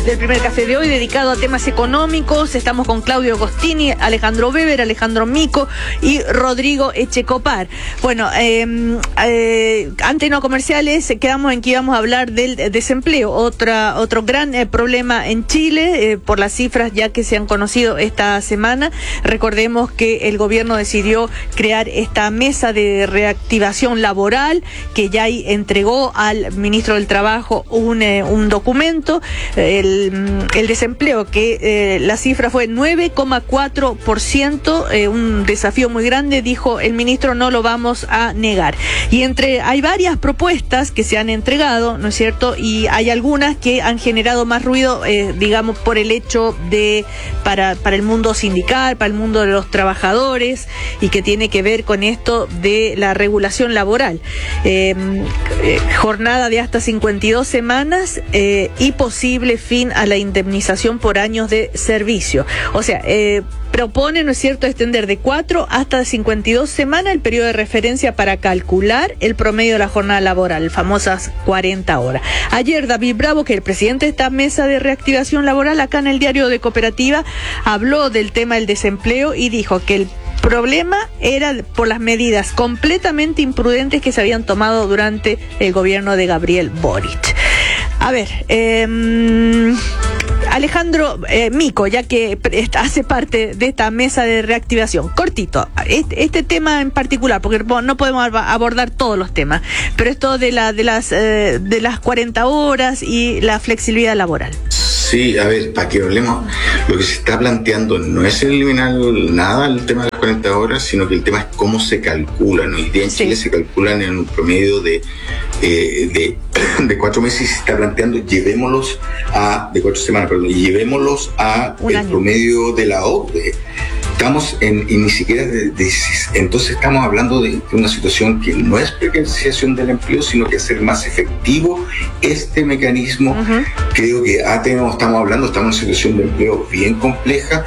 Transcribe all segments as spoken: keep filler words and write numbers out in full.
del primer café de hoy, dedicado a temas económicos. Estamos con Claudio Agostini, Alejandro Weber, Alejandro Mico y Rodrigo Echecopar. Bueno, eh, eh, antes no comerciales, quedamos en que íbamos a hablar del desempleo, otra otro gran eh, problema en Chile, eh, por las cifras ya que se han conocido esta semana. Recordemos que el gobierno decidió crear esta mesa de reactivación laboral, que ya entregó al ministro del Trabajo un, eh, un documento. El, el desempleo, que eh, la cifra fue nueve coma cuatro por ciento, eh, un desafío muy grande, dijo el ministro, no lo vamos a negar. Y entre hay varias propuestas que se han entregado, ¿no es cierto? Y hay algunas que han generado más ruido, eh, digamos, por el hecho de, para, para el mundo sindical, para el mundo de los trabajadores, y que tiene que ver con esto de la regulación laboral. Eh, eh, jornada de hasta cincuenta y dos semanas eh, y posible fin a la indemnización por años de servicio. O sea, eh, propone, ¿no es cierto?, extender de cuatro hasta cincuenta y dos semanas el periodo de referencia para calcular el promedio de la jornada laboral, famosas cuarenta horas. Ayer David Bravo, que es el presidente de esta mesa de reactivación laboral, acá en el diario de Cooperativa, habló del tema del desempleo y dijo que el problema era por las medidas completamente imprudentes que se habían tomado durante el gobierno de Gabriel Boric. A ver, eh, Alejandro eh, Mico, ya que hace parte de esta mesa de reactivación, cortito, este, este tema en particular, porque no podemos abordar todos los temas, pero esto de la de las eh, de las cuarenta horas y la flexibilidad laboral. Sí, a ver, para que hablemos, lo que se está planteando no es eliminar nada el tema de las cuarenta horas, sino que el tema es cómo se calculan. Hoy día en Chile sí se calculan en un promedio de, eh, de, de cuatro meses y se está planteando, llevémoslos a, de cuatro semanas, perdón, llevémoslos a un el año. Promedio de la O C D E. Estamos en, y ni siquiera de, de, entonces estamos hablando de una situación que no es precarización del empleo, sino que hacer más efectivo este mecanismo. Uh-huh. Creo que ah, tenemos, estamos hablando, estamos en una situación de empleo bien compleja.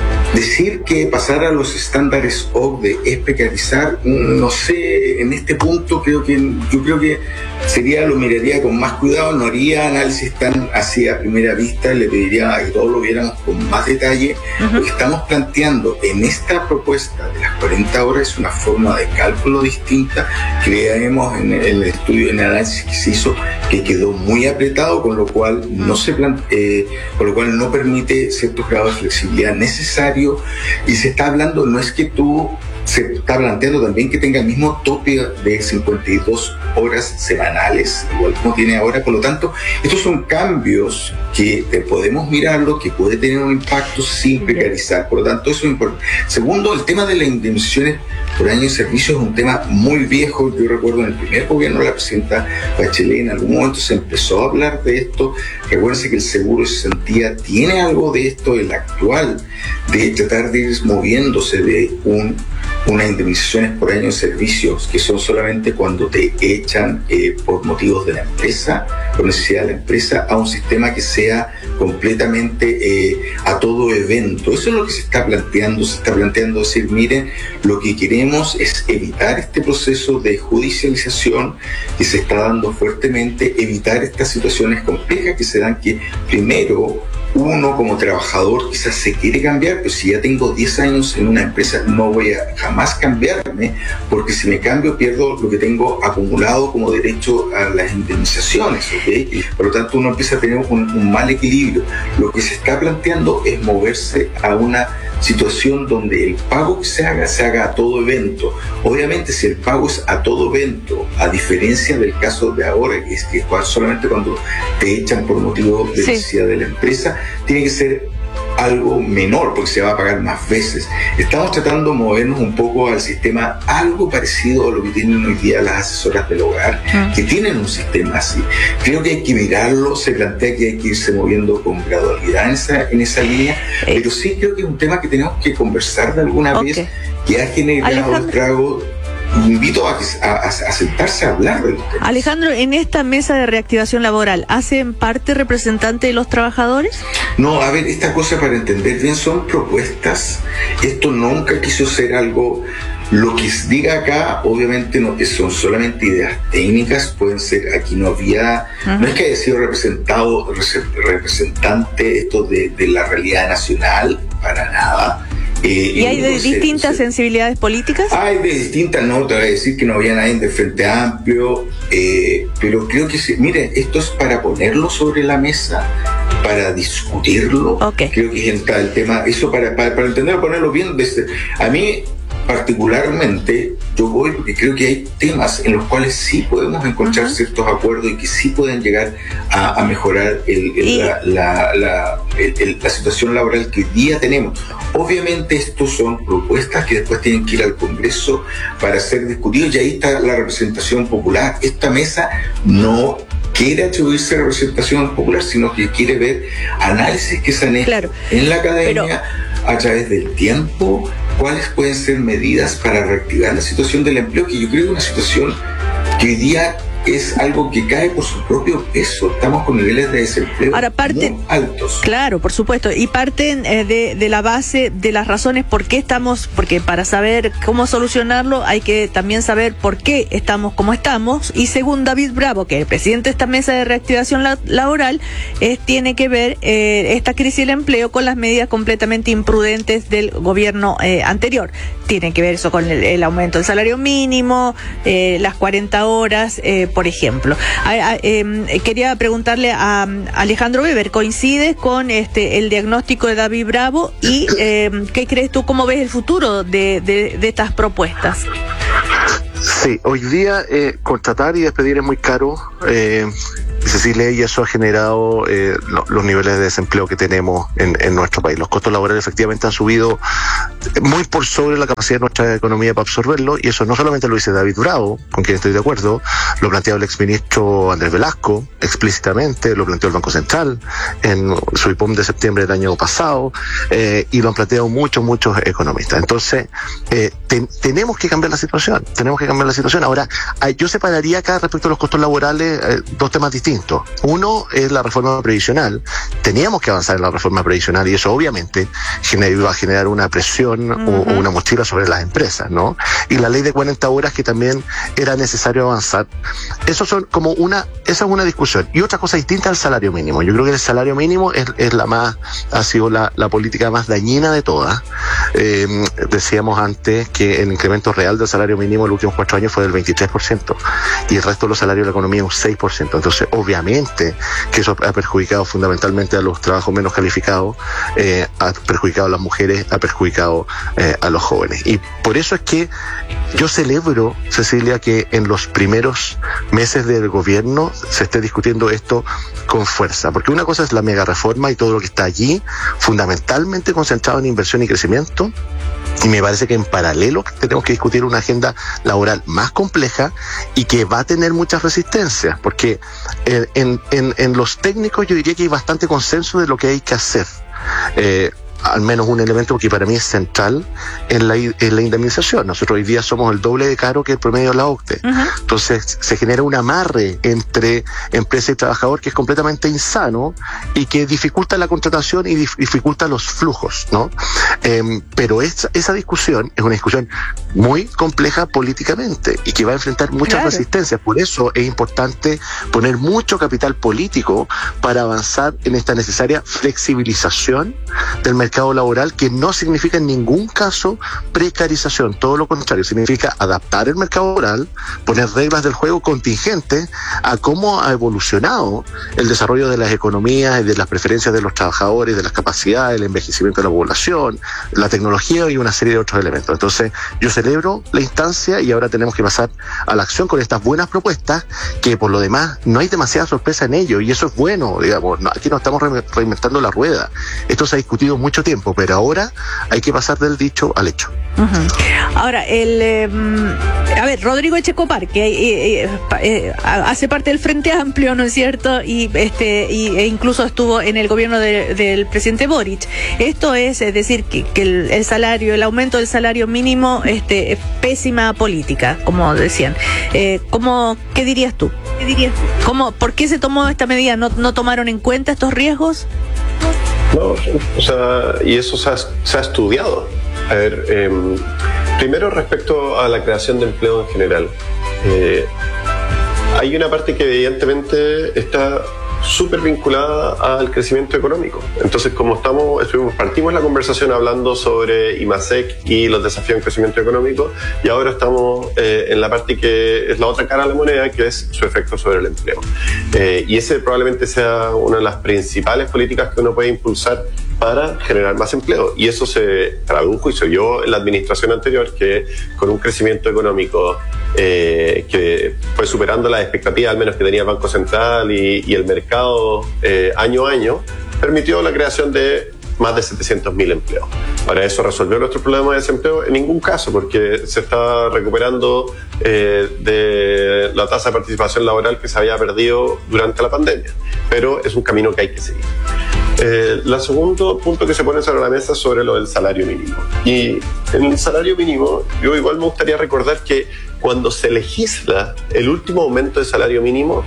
Decir que pasar a los estándares O C D E es precarizar, no sé, en este punto creo que yo creo que sería, lo miraría con más cuidado, no haría análisis tan así a primera vista, le pediría a que todos lo viéramos con más detalle. Uh-huh. Lo que estamos planteando en esta propuesta de las cuarenta horas es una forma de cálculo distinta. Creemos en el estudio, en el análisis que se hizo, que quedó muy apretado, con lo cual no se plante, eh, con lo cual no permite ciertos grados de flexibilidad necesarios. Y se está hablando, no es que tú, se está planteando también que tenga el mismo tope de cincuenta y dos horas semanales, igual como tiene ahora. Por lo tanto, estos son cambios que podemos mirarlo, que puede tener un impacto sin precarizar. Por lo tanto, eso es importante. Segundo, el tema de las indemnizaciones por año de servicio es un tema muy viejo. Yo recuerdo en el primer gobierno de la presidenta Bachelet, en algún momento se empezó a hablar de esto. Recuérdense que el seguro de cesantía tiene algo de esto, el actual, de tratar de ir moviéndose de un unas indemnizaciones por año de servicios que son solamente cuando te echan eh, por motivos de la empresa, por necesidad de la empresa, a un sistema que sea completamente eh, a todo evento. Eso es lo que se está planteando. Se está planteando decir, miren, lo que queremos es evitar este proceso de judicialización que se está dando fuertemente, evitar estas situaciones complejas que se dan, que primero uno como trabajador quizás se quiere cambiar, pero si ya tengo diez años en una empresa no voy a jamás cambiarme, porque si me cambio pierdo lo que tengo acumulado como derecho a las indemnizaciones, ¿okay? Por lo tanto uno empieza a tener un, un mal equilibrio. Lo que se está planteando es moverse a una situación donde el pago que se haga, se haga a todo evento. Obviamente, si el pago es a todo evento, a diferencia del caso de ahora, que es que solamente cuando te echan por motivo de necesidad de la empresa, tiene que ser algo menor, porque se va a pagar más veces. Estamos tratando de movernos un poco al sistema algo parecido a lo que tienen hoy día las asesoras del hogar, uh-huh. que tienen un sistema así. Creo que hay que mirarlo, se plantea que hay que irse moviendo con gradualidad en esa, en esa línea, eh. pero sí creo que es un tema que tenemos que conversar de alguna okay. vez, que ha generado el trago. Invito a, a, a sentarse a hablar de los temas. Alejandro, en esta mesa de reactivación laboral, ¿hacen parte representantes de los trabajadores? No, a ver, esta cosa, para entender bien, son propuestas. Esto nunca quiso ser algo Lo que se diga acá, obviamente, no son solamente ideas técnicas, pueden ser, aquí no había, uh-huh. no es que haya sido representado, representante esto de, de la realidad nacional, para nada. Eh, ¿Y hay de se, distintas se, sensibilidades políticas? Hay de distintas, no te voy a decir que no había nadie de Frente Amplio, eh, pero creo que, se, mire, esto es para ponerlo sobre la mesa, para discutirlo. Okay. Creo que entra el tema, eso para, para, para entenderlo, ponerlo bien. Desde, a mí, particularmente, yo voy porque creo que hay temas en los cuales sí podemos encontrar uh-huh. ciertos acuerdos y que sí pueden llegar a, a mejorar el, el, la, la, la, el, el, la situación laboral que hoy día tenemos. Obviamente estos son propuestas que después tienen que ir al Congreso para ser discutidos, y ahí está la representación popular. Esta mesa no quiere atribuirse a representación popular, sino que quiere ver análisis que se han hecho claro, en la academia pero... a través del tiempo, cuáles pueden ser medidas para reactivar la situación del empleo, que yo creo que es una situación que hoy día es algo que cae por su propio peso. Estamos con niveles de desempleo Ahora, parte, muy altos. Claro, por supuesto, y parten eh, de, de la base de las razones por qué estamos, porque para saber cómo solucionarlo hay que también saber por qué estamos como estamos, y según David Bravo, que es el presidente de esta mesa de reactivación la, laboral, es, tiene que ver eh, esta crisis del empleo con las medidas completamente imprudentes del gobierno eh, anterior. Tiene que ver eso con el, el aumento del salario mínimo, eh, las cuarenta horas, eh, por ejemplo. A, a, eh, quería preguntarle a, a Alejandro Weber, ¿coincides con este el diagnóstico de David Bravo? Y eh, ¿qué crees tú, cómo ves el futuro de, de, de estas propuestas? Sí, hoy día eh, contratar y despedir es muy caro, eh, Cecilia, y eso ha generado eh, lo, los niveles de desempleo que tenemos en, en nuestro país. Los costos laborales efectivamente han subido muy por sobre la capacidad de nuestra economía para absorberlo, y eso no solamente lo dice David Bravo, con quien estoy de acuerdo, lo planteó el exministro Andrés Velasco explícitamente, lo planteó el Banco Central en su I P O M de septiembre del año pasado, eh, y lo han planteado muchos, muchos economistas. Entonces, eh, ten, tenemos que cambiar la situación, tenemos que cambiar la situación. Ahora, yo separaría acá respecto a los costos laborales eh, dos temas distintos. Uno es la reforma previsional. Teníamos que avanzar en la reforma previsional, y eso obviamente iba a generar una presión uh-huh. o una mochila sobre las empresas, ¿no? Y la ley de cuarenta horas, que también era necesario avanzar. Eso son como una, esa es una discusión. Y otra cosa distinta al salario mínimo. Yo creo que el salario mínimo es, es la más, ha sido la, la política más dañina de todas. Eh, decíamos antes que el incremento real del salario mínimo en los últimos cuatro años fue del veintitrés por ciento, y el resto de los salarios de la economía un seis por ciento. Entonces, obviamente que eso ha perjudicado fundamentalmente a los trabajos menos calificados, eh, ha perjudicado a las mujeres, ha perjudicado eh, a los jóvenes. Y por eso es que yo celebro, Cecilia, que en los primeros meses del gobierno se esté discutiendo esto con fuerza, porque una cosa es la mega reforma y todo lo que está allí, fundamentalmente concentrado en inversión y crecimiento. Y me parece que en paralelo tenemos que discutir una agenda laboral más compleja y que va a tener muchas resistencias, porque en, en, en los técnicos yo diría que hay bastante consenso de lo que hay que hacer. Eh, al menos un elemento que para mí es central en la, en la indemnización. Nosotros hoy día somos el doble de caro que el promedio de la O C D E. Uh-huh. Entonces se genera un amarre entre empresa y trabajador que es completamente insano y que dificulta la contratación y dif- dificulta los flujos, ¿no? Eh, pero esa, esa discusión es una discusión muy compleja políticamente y que va a enfrentar muchas claro. resistencias. Por eso es importante poner mucho capital político para avanzar en esta necesaria flexibilización del mercado mercado laboral, que no significa en ningún caso precarización, todo lo contrario, significa adaptar el mercado laboral, poner reglas del juego contingentes a cómo ha evolucionado el desarrollo de las economías y de las preferencias de los trabajadores, de las capacidades, el envejecimiento de la población, la tecnología y una serie de otros elementos. Entonces, yo celebro la instancia y ahora tenemos que pasar a la acción con estas buenas propuestas, que por lo demás no hay demasiada sorpresa en ello, y eso es bueno, digamos, no, aquí no estamos re- reinventando la rueda. Esto se ha discutido mucho tiempo, pero ahora hay que pasar del dicho al hecho. Uh-huh. Ahora, el eh, a ver, Rodrigo Echecopar, que eh, eh, eh, hace parte del Frente Amplio, ¿no es cierto? Y este y, e incluso estuvo en el gobierno de, del presidente Boric. Esto es, es decir, que, que el, el salario, el aumento del salario mínimo, este, es pésima política, como decían. Eh, ¿cómo, ¿Qué dirías tú? ¿Qué dirías tú? ¿Cómo, ¿Por qué se tomó esta medida? ¿No, no tomaron en cuenta estos riesgos? No, o sea, y eso se ha, se ha estudiado. A ver, eh, Primero, respecto a la creación de empleo en general. Eh, hay una parte que evidentemente está súper vinculada al crecimiento económico. Entonces, como estamos, estuvimos, partimos la conversación hablando sobre IMASEC y los desafíos en crecimiento económico, y ahora estamos eh, en la parte que es la otra cara de la moneda, que es su efecto sobre el empleo. Eh, y ese probablemente sea una de las principales políticas que uno puede impulsar para generar más empleo. Y eso se tradujo y se vio en la administración anterior, que con un crecimiento económico eh, que fue superando las expectativas, al menos que tenía el Banco Central y, y el mercado eh, año a año, permitió la creación de más de setecientos mil empleos. Para eso resolvió nuestro problema de desempleo en ningún caso, porque se está recuperando eh, de la tasa de participación laboral que se había perdido durante la pandemia. Pero es un camino que hay que seguir. Eh, el segundo punto que se pone sobre la mesa es sobre lo del salario mínimo. Y en el salario mínimo, yo igual me gustaría recordar que cuando se legisla el último aumento de salario mínimo,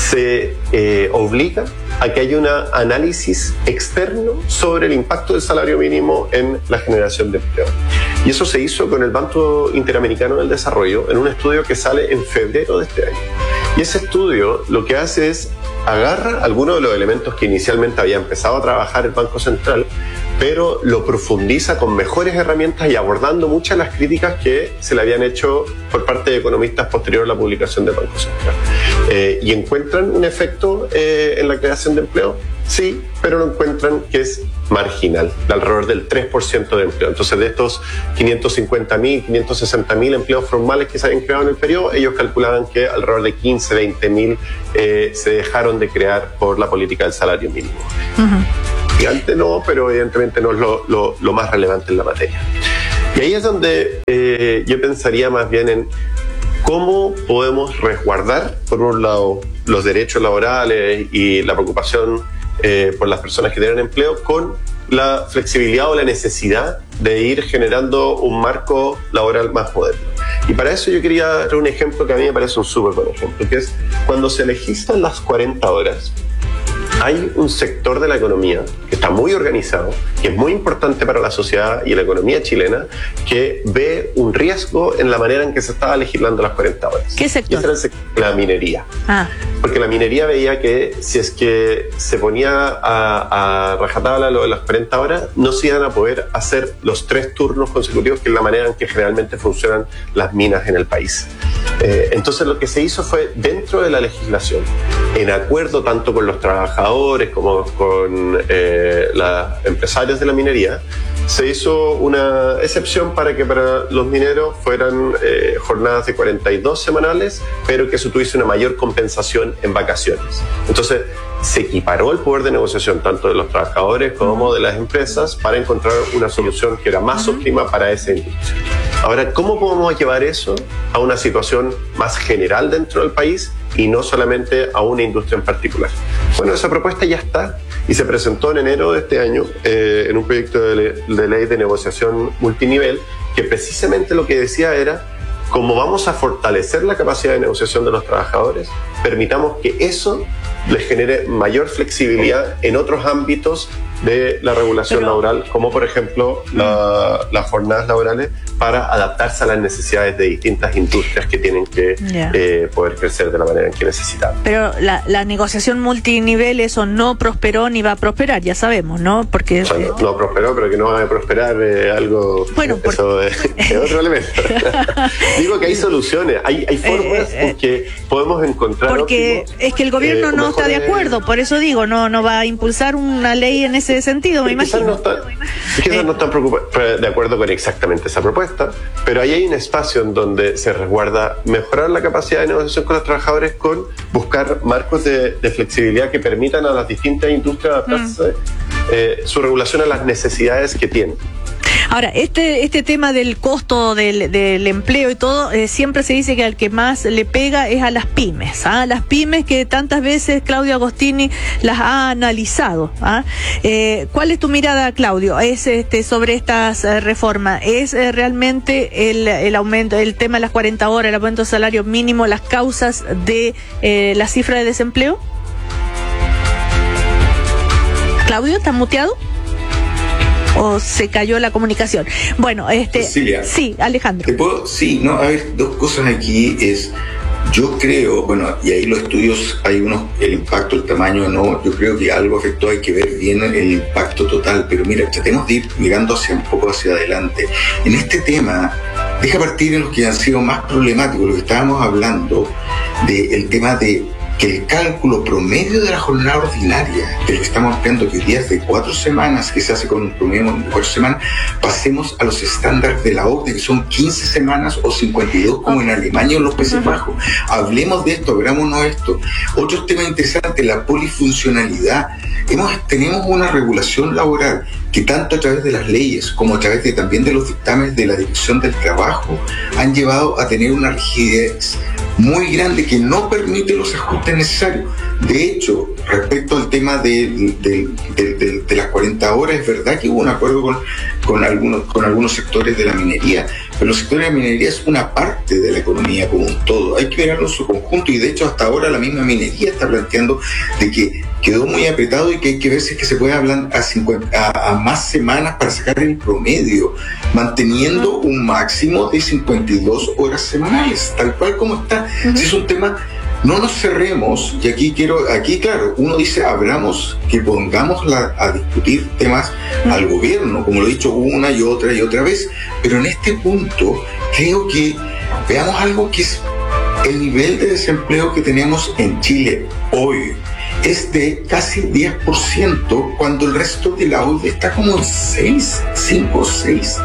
se eh, obliga a que haya un análisis externo sobre el impacto del salario mínimo en la generación de empleo. Y eso se hizo con el Banco Interamericano del Desarrollo en un estudio que sale en febrero de este año. Y ese estudio lo que hace es agarra algunos de los elementos que inicialmente había empezado a trabajar el Banco Central, pero lo profundiza con mejores herramientas y abordando muchas de las críticas que se le habían hecho por parte de economistas posterior a la publicación del Banco Central. Eh, ¿Y encuentran un efecto eh, en la creación de empleo? Sí, pero lo encuentran que es marginal, de alrededor del tres por ciento de empleo. Entonces, de estos quinientos cincuenta mil, quinientos sesenta mil empleos formales que se habían creado en el periodo, ellos calculaban que alrededor de quince, veinte mil eh, se dejaron de crear por la política del salario mínimo. Uh-huh. Gigante no, pero evidentemente no es lo, lo, lo más relevante en la materia. Y ahí es donde eh, yo pensaría más bien en cómo podemos resguardar, por un lado, los derechos laborales y la preocupación eh, por las personas que tienen empleo, con la flexibilidad o la necesidad de ir generando un marco laboral más moderno. Y para eso yo quería dar un ejemplo que a mí me parece un súper buen ejemplo, que es cuando se legislan las cuarenta horas, hay un sector de la economía que está muy organizado, que es muy importante para la sociedad y la economía chilena, que ve un riesgo en la manera en que se estaba legislando las cuarenta horas. ¿Qué sector? Y ese era el sector, la minería. Ah. Porque la minería veía que si es que se ponía a, a rajatabla lo de las cuarenta horas, no se iban a poder hacer los tres turnos consecutivos, que es la manera en que generalmente funcionan las minas en el país. Eh, entonces lo que se hizo fue, dentro de la legislación, en acuerdo tanto con los trabajadores como con eh, los empresarios de la minería, se hizo una excepción para que para los mineros fueran eh, jornadas de cuarenta y dos semanales, pero que eso tuviese una mayor compensación en vacaciones. Entonces se equiparó el poder de negociación tanto de los trabajadores como de las empresas para encontrar una solución que era más óptima para esa industria. Ahora, ¿cómo podemos llevar eso a una situación más general dentro del país y no solamente a una industria en particular? Bueno, esa propuesta ya está y se presentó en enero de este año eh, en un proyecto de, le- de ley de negociación multinivel que precisamente lo que decía era: como vamos a fortalecer la capacidad de negociación de los trabajadores, permitamos que eso les genere mayor flexibilidad en otros ámbitos de la regulación Pero, laboral, como por ejemplo la, las jornadas laborales, para adaptarse a las necesidades de distintas industrias que tienen que yeah. eh, poder crecer de la manera en que necesitan. Pero la, la negociación multinivel, eso no prosperó ni va a prosperar, ya sabemos, ¿no? Porque O sea, eh, no, no prosperó, pero que no va a prosperar eh, algo, Bueno, por- eso es, es otro elemento. Digo que hay soluciones, hay, hay formas Eh, eh, en que podemos encontrar porque óptimos, es que el gobierno eh, no está de mejores- acuerdo, por eso digo, no no va a impulsar una ley en ese sentido, me Quizás imagino. no están, quizás Eh, no están preocupa- de acuerdo con exactamente esa propuesta, pero ahí hay un espacio en donde se resguarda mejorar la capacidad de negociación con los trabajadores, con buscar marcos de, de flexibilidad que permitan a las distintas industrias adaptarse Mm. eh, su regulación a las necesidades que tienen. Ahora, este este tema del costo del, del empleo y todo, eh, siempre se dice que al que más le pega es a las pymes, ¿ah? Las pymes que tantas veces Claudio Agostini las ha analizado, ¿ah? Eh, ¿Cuál es tu mirada, Claudio, es este sobre estas eh, reformas? ¿Es eh, realmente el, el aumento, el tema de las cuarenta horas, el aumento del salario mínimo, las causas de eh, la cifra de desempleo? Claudio, ¿estás muteado? o se cayó la comunicación. Bueno, este, Cecilia, sí, Alejandro. ¿Te puedo? Sí, no, a ver, dos cosas aquí es, yo creo, bueno, y ahí los estudios, hay unos, el impacto, el tamaño, no, yo creo que algo afectó, hay que ver bien el impacto total, pero mira, tratemos de ir mirando hacia un poco hacia adelante. En este tema, deja partir en los que han sido más problemáticos, lo que estábamos hablando, del tema de que el cálculo promedio de la jornada ordinaria, que lo estamos ampliando, que hoy día es de cuatro semanas, que se hace con un promedio de cuatro semanas, pasemos a los estándares de la O C D E, que son quince semanas o cincuenta y dos, como en Alemania o en los Países Bajos. Hablemos de esto, hablámonos de esto. Otro tema interesante, la polifuncionalidad. Hemos, tenemos una regulación laboral que tanto a través de las leyes como a través de, también de los dictámenes de la Dirección del Trabajo han llevado a tener una rigidez muy grande que no permite los ajustes necesarios. De hecho, respecto al tema de, de, de, de, de las cuarenta horas, es verdad que hubo un acuerdo con, con, algunos, con algunos sectores de la minería, pero los sectores de la minería es una parte de la economía como un todo. Hay que verlo en su conjunto, y de hecho hasta ahora la misma minería está planteando de que quedó muy apretado y que hay que ver si es que se puede hablar a, cincuenta, a, a más semanas para sacar el promedio, manteniendo un máximo de cincuenta y dos horas semanales, tal cual como está. Uh-huh. Si es un tema, no nos cerremos, y aquí quiero, aquí claro, uno dice, abramos, que pongamos la, a discutir temas uh-huh. al gobierno, como lo he dicho una y otra y otra vez, pero en este punto creo que veamos algo que es el nivel de desempleo que tenemos en Chile hoy. Es de casi diez por ciento, cuando el resto de la O C D E está como en seis, cinco o seis.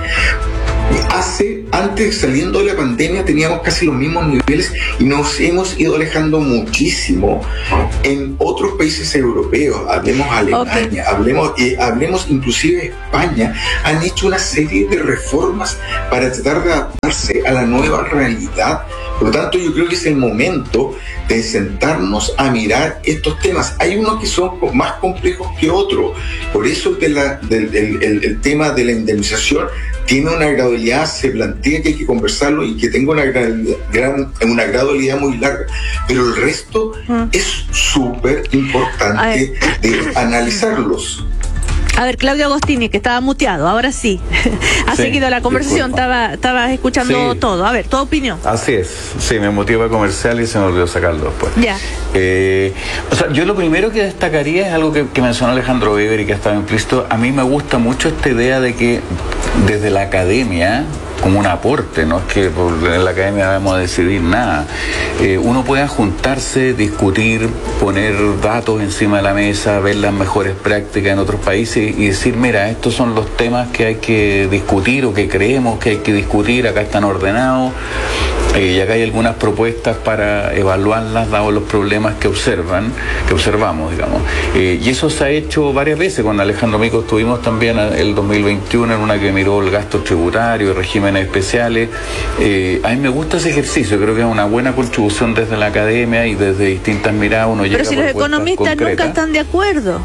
Hace, antes, saliendo de la pandemia, teníamos casi los mismos niveles y nos hemos ido alejando muchísimo en otros países europeos. Hablemos Alemania, okay. hablemos, eh, hablemos inclusive España. Han hecho una serie de reformas para tratar de adaptarse a la nueva realidad. Por lo tanto, yo creo que es el momento de sentarnos a mirar estos temas. Hay unos que son más complejos que otros. Por eso de la, del, el, el, el tema de la indemnización tiene una gradualidad, se plantea que hay que conversarlo y que tenga una, gran, una gradualidad muy larga. Pero el resto uh-huh. es súper importante de analizarlos. A ver, Claudio Agostini, que estaba muteado, ahora sí. ha sí, seguido la conversación, estaba, estaba escuchando sí. todo. A ver, tu opinión. Así es, sí, me motiva comercial y se me olvidó sacarlo después. Ya. Eh, o sea, yo lo primero que destacaría es algo que, que mencionó Alejandro Weber y que estaba implícito. A mí me gusta mucho esta idea de que desde la academia, como un aporte, no es que por, en la academia vamos a decidir nada, eh, uno pueda juntarse, discutir, poner datos encima de la mesa, ver las mejores prácticas en otros países y decir, mira, estos son los temas que hay que discutir o que creemos que hay que discutir, acá están ordenados. Eh, y acá hay algunas propuestas para evaluarlas dados los problemas que observan, que observamos, digamos. Eh, y eso se ha hecho varias veces. Con Alejandro Mico estuvimos también el dos mil veintiuno en una que miró el gasto tributario y regímenes especiales. Eh, a mí me gusta ese ejercicio, creo que es una buena contribución desde la academia y desde distintas miradas uno llega a propuestas concretas. Pero si los economistas nunca están de acuerdo.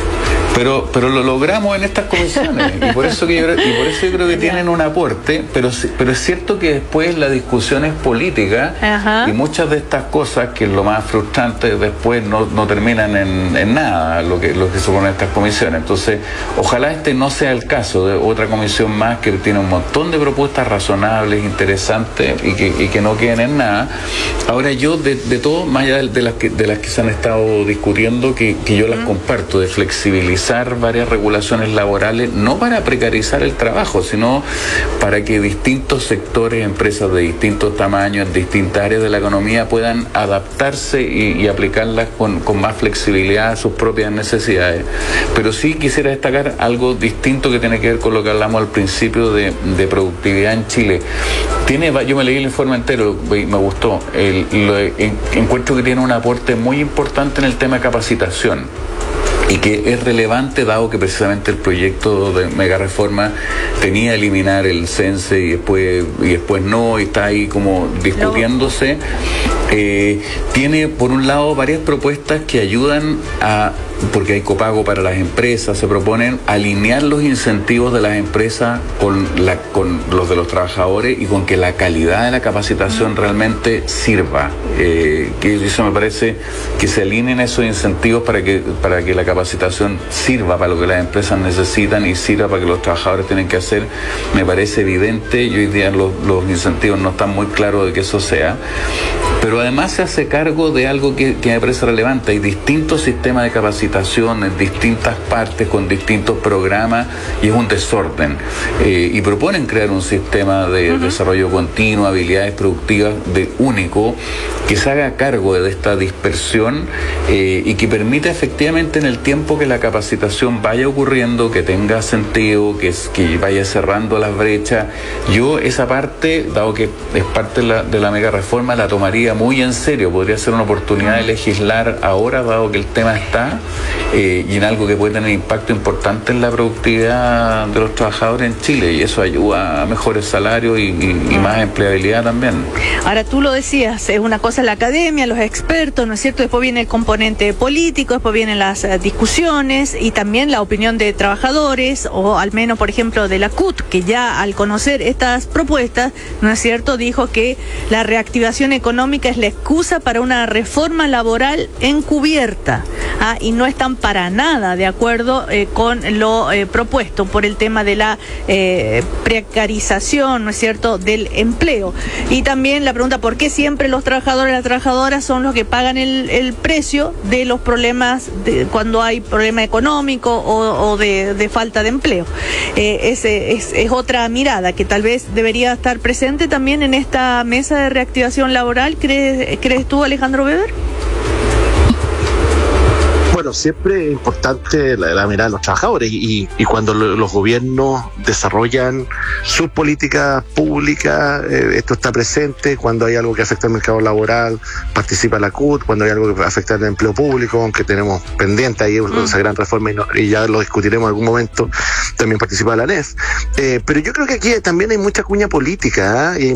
Pero, pero lo logramos en estas comisiones y por eso que yo, y por eso yo creo que tienen un aporte, pero pero es cierto que después la discusión es política. Ajá. Y muchas de estas cosas, que es lo más frustrante, después no, no terminan en, en nada lo que, lo que suponen estas comisiones. Entonces, ojalá este no sea el caso de otra comisión más que tiene un montón de propuestas razonables, interesantes y que, y que no queden en nada. Ahora yo, de, de todo, más allá de, de, las que, de las que se han estado discutiendo, que, que yo las uh-huh. comparto, de flexibilizar varias regulaciones laborales, no para precarizar el trabajo, sino para que distintos sectores, empresas de distintos tamaños, en distintas áreas de la economía puedan adaptarse y, y aplicarlas con, con más flexibilidad a sus propias necesidades. Pero sí quisiera destacar algo distinto que tiene que ver con lo que hablamos al principio de, de productividad en Chile. Tiene, yo me leí el informe entero y me gustó. El, lo, en, encuentro que tiene un aporte muy importante en el tema de capacitación, y que es relevante dado que precisamente el proyecto de mega reforma tenía eliminar el CENSE y después y después no, y está ahí como discutiéndose. Eh, tiene por un lado varias propuestas que ayudan a porque hay copago para las empresas, se proponen alinear los incentivos de las empresas con, la, con los de los trabajadores y con que la calidad de la capacitación realmente sirva. Eh, que eso me parece que se alineen esos incentivos para que, para que la capacitación sirva para lo que las empresas necesitan y sirva para que los trabajadores tienen que hacer, me parece evidente, y hoy día los, los incentivos no están muy claros de que eso sea. Pero además se hace cargo de algo que, que me parece relevante. Hay distintos sistemas de capacitación en distintas partes, con distintos programas, y es un desorden. Eh, y proponen crear un sistema de uh-huh. desarrollo continuo, habilidades productivas de único, que se haga cargo de esta dispersión eh, y que permita efectivamente en el tiempo que la capacitación vaya ocurriendo, que tenga sentido, que, que vaya cerrando las brechas. Yo esa parte, dado que es parte de la, de la mega reforma, la tomaría muy en serio. Podría ser una oportunidad de legislar ahora, dado que el tema está, eh, y en algo que puede tener impacto importante en la productividad de los trabajadores en Chile, y eso ayuda a mejores salarios y, y, y más empleabilidad también. Ahora, tú lo decías, es una cosa la academia, los expertos, ¿no es cierto? Después viene el componente político, después vienen las uh, discusiones y también la opinión de trabajadores, o al menos, por ejemplo, de la C U T, que ya al conocer estas propuestas, ¿no es cierto?, dijo que la reactivación económica es la excusa para una reforma laboral encubierta, ¿ah? Y no están para nada de acuerdo eh, con lo eh, propuesto por el tema de la eh, precarización, ¿no es cierto?, del empleo. Y también la pregunta, ¿por qué siempre los trabajadores y las trabajadoras son los que pagan el, el precio de los problemas de, cuando hay problema económico o, o de, de falta de empleo? Eh, ese es, es otra mirada que tal vez debería estar presente también en esta mesa de reactivación laboral. ¿Crees, crees tú, Alejandro Weber? Bueno, siempre es importante la, la mirada de los trabajadores y, y cuando lo, los gobiernos desarrollan sus políticas públicas, eh, esto está presente. Cuando hay algo que afecta al mercado laboral, participa la C U T. Cuando hay algo que afecta al empleo público, aunque tenemos pendiente ahí mm. esa gran reforma y, no, y ya lo discutiremos en algún momento, también participa la N E F. Eh, pero yo creo que aquí también hay mucha cuña política, ¿eh? Y